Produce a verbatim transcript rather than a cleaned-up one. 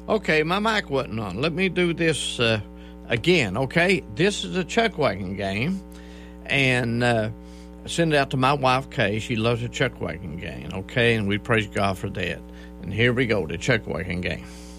Okay, my mic wasn't on. Let me do this uh, again, okay? This is a chuck wagon game, and uh, I send it out to my wife, Kay. She loves a chuck wagon game, okay? And we praise God for that. And here we go, the chuck wagon game.